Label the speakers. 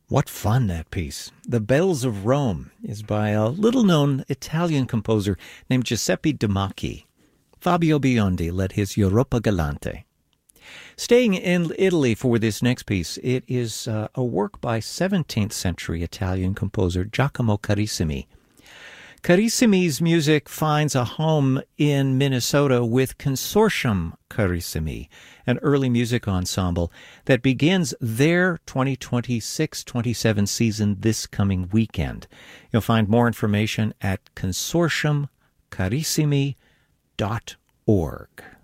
Speaker 1: What fun, that piece. The Bells of Rome is by a little-known Italian composer named Giuseppe De Macchi. Fabio Biondi led his Europa Galante. Staying in Italy for this next piece, it is a work by 17th century Italian composer Giacomo Carissimi. Carissimi's music finds a home in Minnesota with Consortium Carissimi, an early music ensemble that begins their 2026-27 season this coming weekend. You'll find more information at consortiumcarissimi.org.